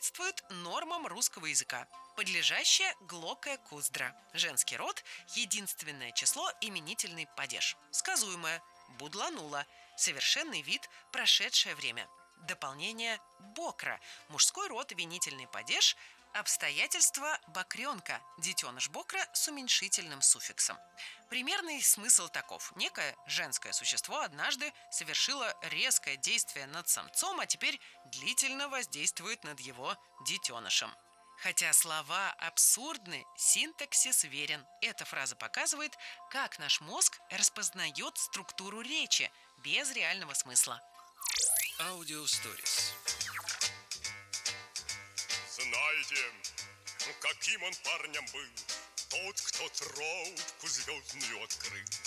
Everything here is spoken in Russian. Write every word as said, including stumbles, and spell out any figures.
соответствует нормам русского языка. Подлежащее глокая куздра. Женский род, единственное число именительный падеж. Сказуемое будланула. Совершенный вид, прошедшее время. Дополнение бокра. Мужской род, винительный падеж. Обстоятельства бокренка. Детеныш бокра с уменьшительным суффиксом. Примерный смысл таков. Некое женское существо однажды совершило резкое действие над самцом, а теперь длительно воздействует над его детенышем. Хотя слова абсурдны, синтаксис верен. Эта фраза показывает, как наш мозг распознает структуру речи без реального смысла. Аудиосторис. Знаете, каким он парнем был, тот, кто тропку звездную открыл.